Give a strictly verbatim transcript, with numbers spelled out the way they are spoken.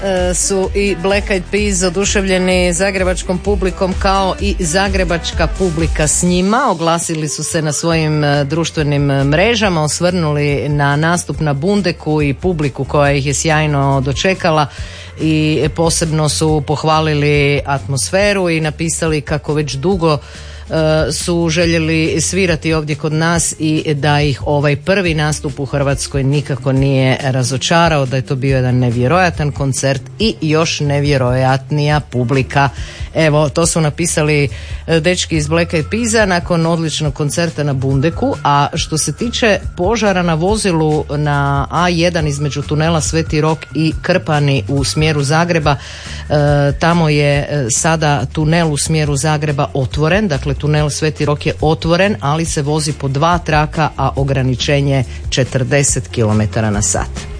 su i Black Eyed Peas oduševljeni zagrebačkom publikom kao i zagrebačka publika s njima. Oglasili su se na svojim društvenim mrežama, osvrnuli na nastup na Bundeku i publiku koja ih je sjajno dočekala i posebno su pohvalili atmosferu i napisali kako već dugo su željeli svirati ovdje kod nas i da ih ovaj prvi nastup u Hrvatskoj nikako nije razočarao, da je to bio jedan nevjerojatan koncert i još nevjerojatnija publika. Evo, to su napisali dečki iz Black Eyed Peasa nakon odličnog koncerta na Bundeku. A što se tiče požara na vozilu na A jedan između tunela Sveti Rok i Krpani u smjeru Zagreba, e, tamo je sada tunel u smjeru Zagreba otvoren, dakle tunel Sveti Rok je otvoren, ali se vozi po dva traka, a ograničenje četrdeset kilometara na sat.